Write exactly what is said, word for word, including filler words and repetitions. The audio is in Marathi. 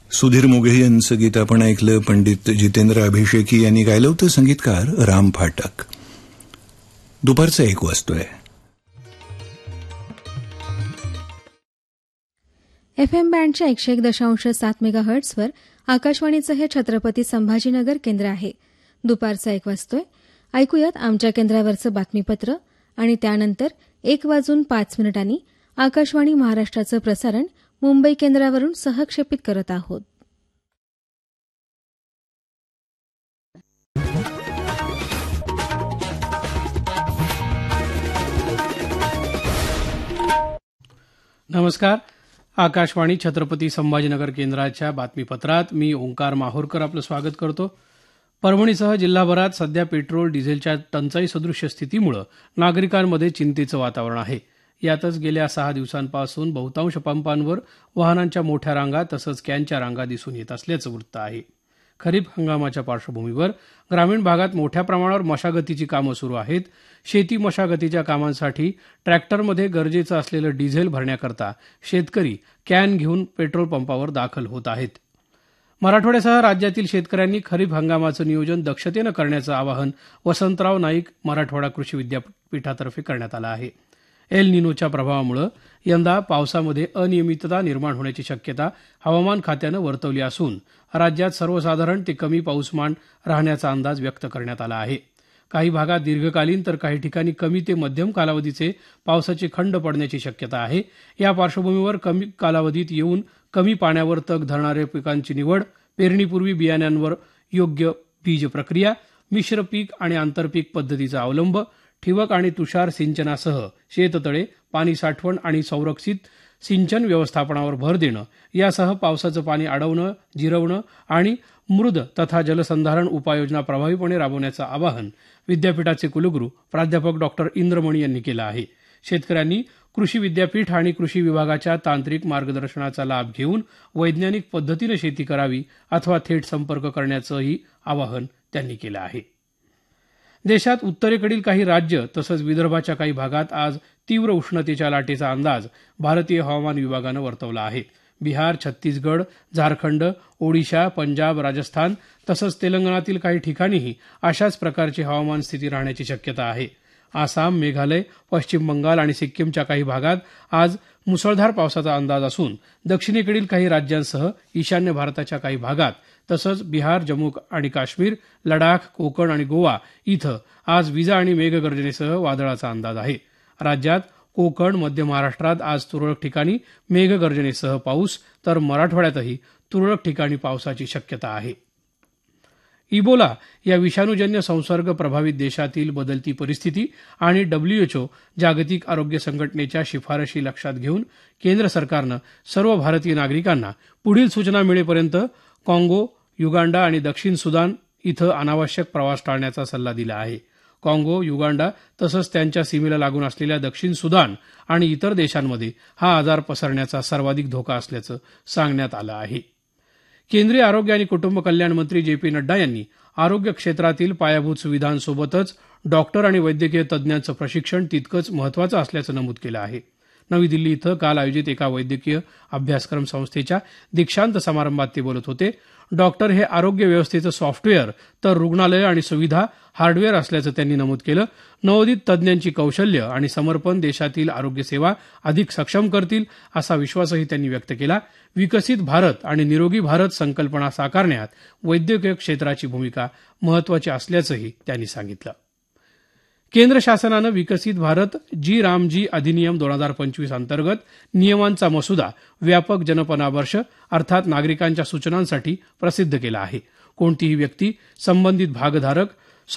सुधीर मोघे यांचं गीत आपण ऐकलं. पंडित जितेंद्र अभिषेकी यांनी गायलं होतं. संगीतकार राम फाटक. दुपारचा एक वाजतोय. एफ एम बँडच्या एकशे एक दशांश सात मेगा हर्ट्सवर आकाशवाणीचं हे छत्रपती संभाजीनगर केंद्र आहे. दुपारचा एक वाजतोय. ऐकूयात आमच्या केंद्रावरचं बातमीपत्र आणि त्यानंतर एक वाजून पाच मिनिटांनी आकाशवाणी महाराष्ट्राचं प्रसारण मुंबई केंद्रावरून सहक्षेपित करत आहोत. नमस्कार. आकाशवाणी छत्रपती संभाजीनगर केंद्राच्या बातमीपत्रात मी ओंकार माहूरकर आपलं स्वागत करतो. परभणीसह जिल्हाभरात सध्या पेट्रोल डिझेलच्या टंचाई सदृश्य स्थितीमुळे नागरिकांमध्ये चिंतेचं वातावरण आहे. यातच गेल्या सहा दिवसांपासून बहुतांश पंपांवर वाहनांच्या मोठ्या रांगा तसंच कॅनच्या रांगा दिसून येत असल्याचं वृत्त आहे. खरीप हंगामाच्या पार्श्वभूमीवर ग्रामीण भागात मोठ्या प्रमाणावर मशागतीची कामं सुरू आहेत. शेती मशागतीच्या कामांसाठी ट्रॅक्टरमध्ये गरजेचं असलेलं डिझेल भरण्याकरता शेतकरी कॅन घेऊन पेट्रोल पंपावर दाखल होत आहेत. मराठवाड्यासह राज्यातील शेतकऱ्यांनी खरीप हंगामाचं नियोजन दक्षतेनं करण्याचं आवाहन वसंतराव नाईक मराठवाडा कृषी विद्यापीठातर्फे करण्यात आलं आहे. एल निनोच्या प्रभावामुळे यंदा पावसामध्ये अनियमितता निर्माण होण्याची शक्यता हवामान खात्यानं वर्तवली असून राज्यात सर्वसाधारण ते कमी पाऊसमान राहण्याचा अंदाज व्यक्त करण्यात आला आहे. काही भागात दीर्घकालीन तर काही ठिकाणी कमी ते मध्यम कालावधीचे पावसाचे खंड पडण्याची शक्यता आहे. या पार्श्वभूमीवर कमी कालावधीत येऊन कमी पाण्यावर तग धरणाऱ्या पिकांची निवड, पेरणीपूर्वी बियाण्यांवर योग्य बीज प्रक्रिया, मिश्र पीक आणि आंतरपीक पद्धतीचा अवलंब, ठिबक आणि तुषार सिंचनासह शेततळे, पाणी साठवण आणि संरक्षित सिंचन व्यवस्थापनावर भर देणं यासह पावसाचं पाणी अडवणं, जिरवणं आणि मृद तथा जलसंधारण उपाययोजना प्रभावीपणे राबवण्याचं आवाहन विद्यापीठाचे कुलगुरू प्राध्यापक डॉक्टर इंद्रमणी यांनी केलं आहे. शेतकऱ्यांनी कृषी विद्यापीठ आणि कृषी विभागाच्या तांत्रिक मार्गदर्शनाचा लाभ घेऊन वैज्ञानिक पद्धतीनं शेती करावी अथवा थेट संपर्क करण्याचंही आवाहन त्यांनी केलं आहे. देशात उत्तरेकडील काही राज्य तसंच विदर्भाच्या काही भागात आज तीव्र उष्णतेच्या लाटेचा अंदाज भारतीय हवामान विभागानं वर्तवला आहे. बिहार, छत्तीसगड, झारखंड, ओडिशा, पंजाब, राजस्थान तसंच तेलंगणातील काही ठिकाणीही अशाच प्रकारची हवामान स्थिती राहण्याची शक्यता आहे. आसाम, मेघालय, पश्चिम बंगाल आणि सिक्कीमच्या काही भागात आज मुसळधार पावसाचा अंदाज असून दक्षिणेकडील काही राज्यांसह ईशान्य भारताच्या काही भागात तसंच बिहार, जम्मू आणि काश्मीर, लडाख, कोकण आणि गोवा इथं आज विजा आणि मेघगर्जनेसह वादळाचा अंदाज आहे. राज्यात कोकण, मध्य महाराष्ट्रात आज तुरळक ठिकाणी मेघगर्जनेसह पाऊस तर मराठवाड्यातही तुरळक ठिकाणी पावसाची शक्यता आहे. इबोला या विषाणूजन्य संसर्ग प्रभावित देशातील बदलती परिस्थिती आणि डब्ल्यूएचओ जागतिक आरोग्य संघटनेच्या शिफारशी लक्षात घेऊन केंद्र सरकारनं सर्व भारतीय नागरिकांना पुढील सूचना मिळेपर्यंत काँगो, युगांडा आणि दक्षिण सुदान इथं अनावश्यक प्रवास टाळण्याचा सल्ला दिला आहे. काँगो, युगांडा तसंच त्यांच्या सीमेला लागून असलेल्या दक्षिण सुदान आणि इतर देशांमध्ये हा आजार पसरण्याचा सर्वाधिक धोका असल्याचं सांगण्यात आलं आहे. केंद्रीय आरोग्य आणि कुटुंब कल्याण मंत्री जे पी नड्डा यांनी आरोग्य क्षेत्रातील पायाभूत सुविधांसोबतच डॉक्टर आणि वैद्यकीय तज्ज्ञांचं प्रशिक्षण तितकंच महत्त्वाचं असल्याचं नमूद केलं आहे. नवी दिल्ली इथं काल आयोजित एका वैद्यकीय अभ्यासक्रम संस्थेच्या दीक्षांत समारंभात ते बोलत होते. डॉक्टर हे आरोग्य व्यवस्थेचं सॉफ्टवेअर तर रुग्णालयं आणि सुविधा हार्डवेअर असल्याचं त्यांनी नमूद केलं. नवोदित तज्ज्ञांची कौशल्य आणि समर्पण देशातील आरोग्यसेवा अधिक सक्षम करतील असा विश्वासही त्यांनी व्यक्त केला. विकसित भारत आणि निरोगी भारत संकल्पना साकारण्यात वैद्यकीय क्षेत्राची भूमिका महत्त्वाची असल्याचंही त्यांनी सांगितलं. केंद्र शासनानं विकसित भारत जी रामजी अधिनियम दोन हजार पंचवीस अंतर्गत नियमांचा मसुदा व्यापक जनपरामर्श अर्थात नागरिकांच्या सूचनांसाठी प्रसिद्ध केला आहे. कोणतीही व्यक्ती, संबंधित भागधारक,